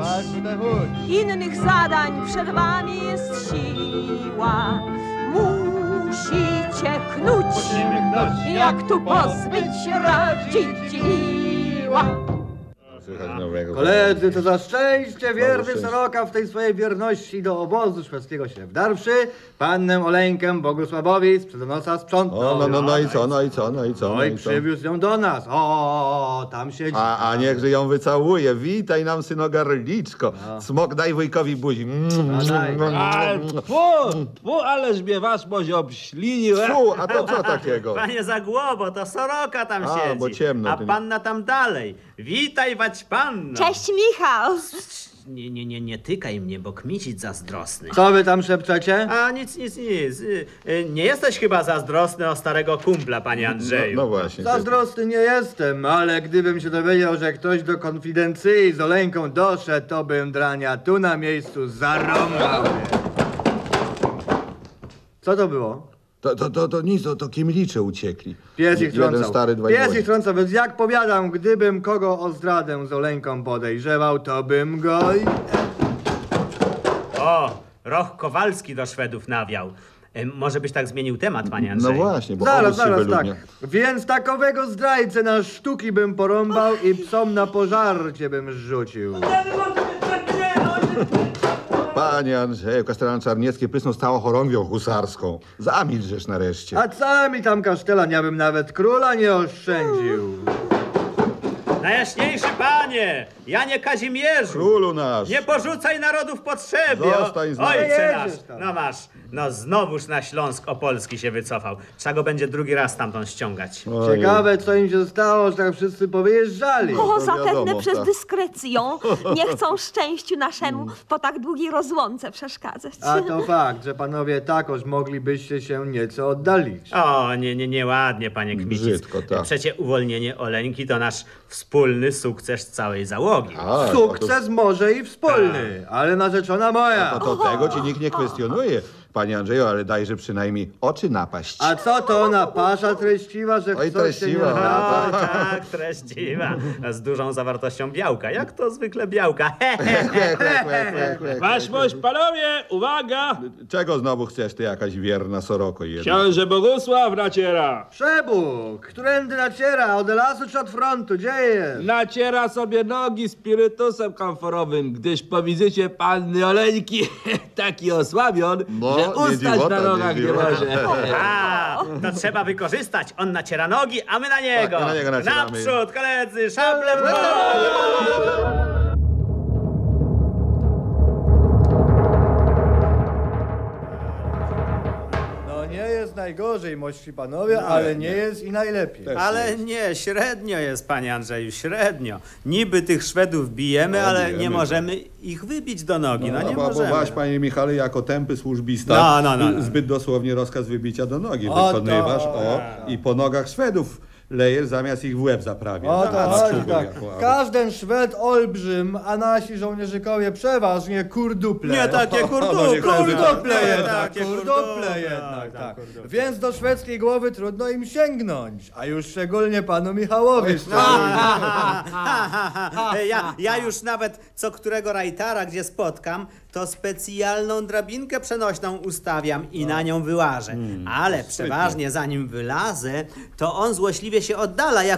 Masz tutaj chodź. Innych zadań przed wami jest siła. Musicie knuć, jak tu pozbyć się radziła. Koledzy, to za szczęście wierny Soroka w tej swojej wierności do obozu szwedzkiego się wdarwszy, pannę Oleńkę Bogusławowi sprzed nosa sprzątnął. No i co? No i przywiózł ją do nas. O, tam siedzi. A niechże ją wycałuje. Witaj nam, synogarliczko. Smok, daj wujkowi buzi. Ależ mnie wasz może obślinił. A to co takiego? Panie Zagłobo, to Soroka tam A, siedzi. bo ciemno, A to nie- panna tam dalej. Witaj, waćpanno. Cześć, Michał. Nie tykaj mnie, bo kmicić zazdrosny. Co wy tam szepczecie? A nic. Nie jesteś chyba zazdrosny o starego kumpla, panie Andrzeju. No właśnie. Zazdrosny nie jestem, ale gdybym się dowiedział, że ktoś do konfidencji z Oleńką doszedł, to bym drania tu na miejscu zarąbał. Co to było? To nic, to kiemlicze uciekli. Pies ich trącał. Jeden stary, dwaj Pies młodzi. ich trącał, więc jak powiadam, gdybym kogo o zdradę z Oleńką podejrzewał, to bym go... O, Roch Kowalski do Szwedów nawiał. Może byś tak zmienił temat, panie Andrzeju? No właśnie, bo Zaraz, obóz się tak. wyludnia. Więc takowego zdrajcę na sztuki bym porąbał i psom na pożarcie bym rzucił. Panie Andrzeju, Kastelan Czarniecki prysnął stałą chorągwią husarską. Zamilczesz nareszcie. A co mi tam kasztelan, ja bym nawet króla nie oszczędził. Najjaśniejszy panie, Janie Kazimierzu, Królu nasz. nie porzucaj narodu w potrzebie. Zostań z nami. Ojcze nasz, Jedziesz tam. no masz, no znowuż na Śląsk Opolski się wycofał. Trzeba go będzie drugi raz stamtąd ściągać. Ojej. Ciekawe, co im się stało, że tak wszyscy powyjeżdżali. O, zapewne wiadomo, przez tak. dyskrecję. Nie chcą szczęściu naszemu po tak długiej rozłące przeszkadzać. A to fakt, że panowie takoż moglibyście się nieco oddalić. O, nieładnie, panie Kmicic. Brzydko, tak. Przecie uwolnienie Oleńki to nasz wspólny sukces całej załogi. Tak, Sukces może i wspólny, ale narzeczona moja. To tego ci nikt nie kwestionuje. Panie Andrzeju, ale dajże przynajmniej oczy napaść. A co to ona pasza treściwa, że Oj, chcesz się nie treściwa. oddać? O, tak, treściwa. Z dużą zawartością białka. Jak to zwykle białka. Waszmość, panowie, uwaga! Czego znowu chcesz, ty jakaś wierna Soroko jedna? Książę Bogusław naciera. Przebóg, którędy naciera, od lasu czy od frontu, gdzie jest? Naciera sobie nogi spirytusem kamforowym, gdyż po wizycie panny Oleńki taki osłabion, No, że nie ustać dziwota, na nie nogach nie dziwota. może. A, to trzeba wykorzystać. On naciera nogi, a my na niego. Tak, my na niego nacieramy. Naprzód, koledzy, szablem w bok. No nie jest najgorzej, mości panowie, ale nie jest i najlepiej. Ale nie, średnio jest, panie Andrzeju, średnio. Niby tych Szwedów bijemy, No, ale bijemy, nie tak. możemy ich wybić do nogi. No nie bo możemy. wasz, panie Michale, jako tępy służbista, No. zbyt dosłownie rozkaz wybicia do nogi O, wykonywasz. to- I po nogach Szwedów lejesz, zamiast ich w łeb zaprawiać. O to chodzi Czubek tak. jako- Każdy Szwed olbrzym, a nasi żołnierzykowie przeważnie kurduple. Nie takie No, kurduple. nie Kurduple Nie jednak, takie kurduple jednak, tak. Więc do szwedzkiej głowy trudno im sięgnąć, a już szczególnie panu Michałowi. Ja już nawet co którego rajtara, gdzie spotkam, to specjalną drabinkę przenośną ustawiam i na nią wyłażę. Ale przeważnie zanim wylazę, to on złośliwie się oddala, jak